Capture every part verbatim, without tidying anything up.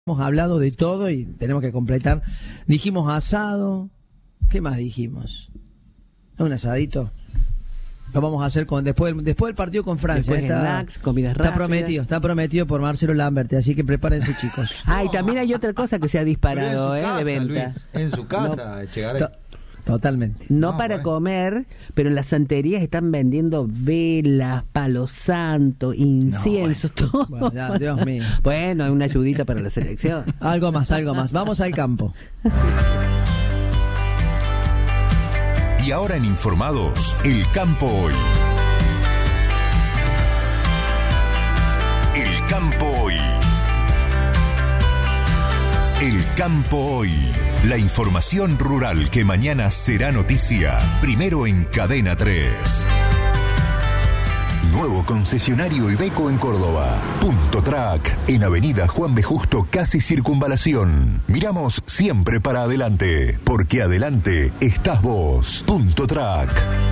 Hemos hablado de todo y tenemos que completar. Dijimos asado. ¿Qué más dijimos? Un asadito. Lo vamos a hacer con después del, después del partido con Francia. Después está, snacks, comidas está rápidas. prometido, está prometido por Marcelo Lamberti, así que prepárense, chicos. Ah, y también hay otra cosa que se ha disparado, eh, casa, de venta. Luis, en su casa, No, Echegaray. to- Totalmente. No Ah, para bueno. comer, pero en las santerías están vendiendo velas, palo santo, incienso, todo. Bueno, ya, Dios mío. Bueno, una ayudita para la selección. Algo más, algo más. Vamos al campo. Y ahora en Informados, el campo hoy. El campo hoy. El campo hoy. La información rural que mañana será noticia. Primero en Cadena tres. Nuevo concesionario Iveco en Córdoba. Punto Track en Avenida Juan B. Justo, casi Circunvalación. Miramos siempre para adelante, porque adelante estás vos. Punto Track.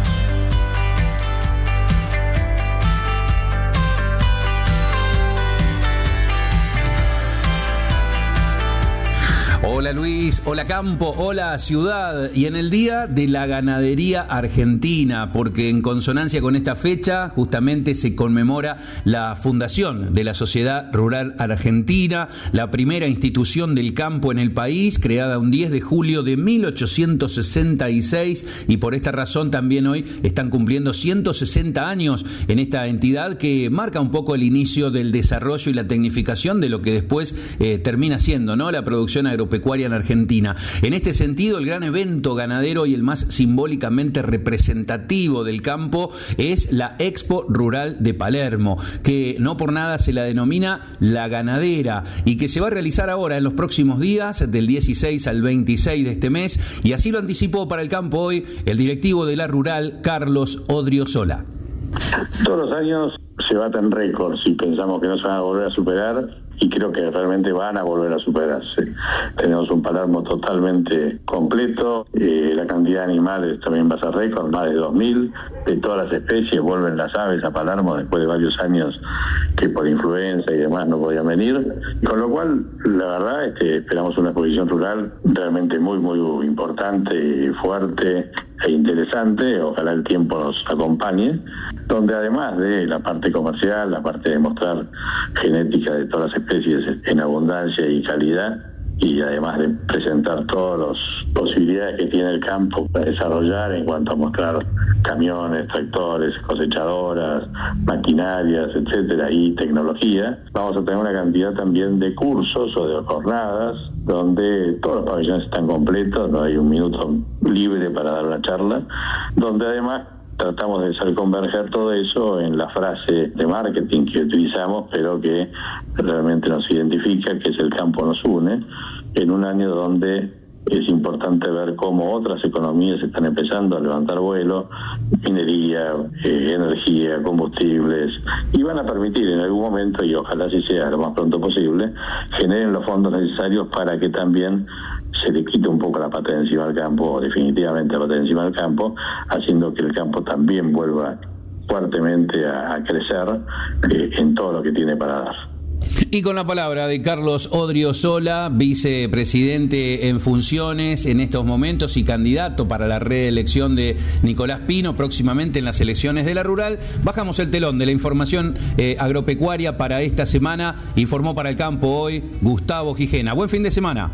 Hola Luis, hola campo, hola ciudad, y en el Día de la Ganadería Argentina, porque en consonancia con esta fecha justamente se conmemora la fundación de la Sociedad Rural Argentina, la primera institución del campo en el país, creada un diez de julio de mil ochocientos sesenta y seis, y por esta razón también hoy están cumpliendo ciento sesenta años en esta entidad que marca un poco el inicio del desarrollo y la tecnificación de lo que después eh, termina siendo, ¿no?, la producción agropecuaria en Argentina. En este sentido, el gran evento ganadero y el más simbólicamente representativo del campo es la Expo Rural de Palermo, que no por nada se la denomina La Ganadera, y que se va a realizar ahora en los próximos días, del dieciséis al veintiséis de este mes, y así lo anticipó para el campo hoy el directivo de la Rural, Carlos Odriozola. Todos los años se baten récords y pensamos que no se van a volver a superar, y creo que realmente van a volver a superarse. Tenemos un Palermo totalmente completo, eh, la cantidad de animales también va a ser récord, más de dos mil, de todas las especies. Vuelven las aves a Palermo después de varios años que por influenza y demás no podían venir, con lo cual la verdad es que esperamos una exposición rural realmente muy muy importante, fuerte e interesante. Ojalá el tiempo nos acompañe, donde además de la parte comercial, la parte de mostrar genética de todas las especies en abundancia y calidad, y además de presentar todas las posibilidades que tiene el campo para desarrollar en cuanto a mostrar camiones, tractores, cosechadoras, maquinarias, etcétera, y tecnología, vamos a tener una cantidad también de cursos o de jornadas donde todos los pabellones están completos, no hay un minuto libre para dar una charla, donde además tratamos de hacer converger todo eso en la frase de marketing que utilizamos, pero que realmente nos identifica, que es el campo nos une, en un año donde es importante ver cómo otras economías están empezando a levantar vuelo, minería, eh, energía, combustibles, y van a permitir en algún momento, y ojalá así sea lo más pronto posible, generen los fondos necesarios para que también se le quite un poco la pata de encima al campo, o definitivamente la pata de encima al campo, haciendo que el campo también vuelva fuertemente a, a crecer eh, en todo lo que tiene para dar. Y con la palabra de Carlos Odriozola, vicepresidente en funciones en estos momentos y candidato para la reelección de Nicolás Pino próximamente en las elecciones de la Rural, bajamos el telón de la información eh, agropecuaria para esta semana. Informó para el campo hoy Gustavo Gijena. Buen fin de semana.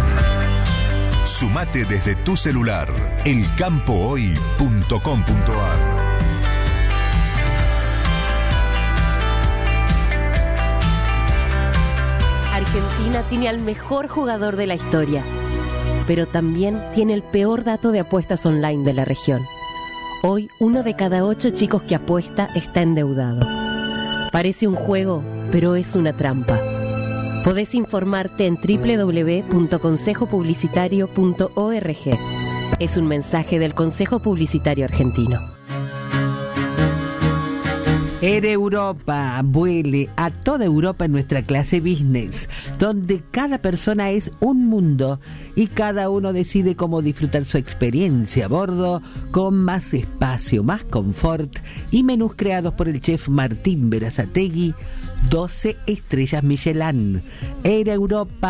Sumate desde tu celular, el campo hoy punto com punto ar. Argentina tiene al mejor jugador de la historia, pero también tiene el peor dato de apuestas online de la región. Hoy, uno de cada ocho chicos que apuesta está endeudado. Parece un juego, pero es una trampa. Podés informarte en doble u doble u doble u punto consejo publicitario punto org. Es un mensaje del Consejo Publicitario Argentino. Air Europa, vuele a toda Europa en nuestra clase business, donde cada persona es un mundo y cada uno decide cómo disfrutar su experiencia a bordo, con más espacio, más confort y menús creados por el chef Martín Berazategui, doce estrellas Michelin. Air Europa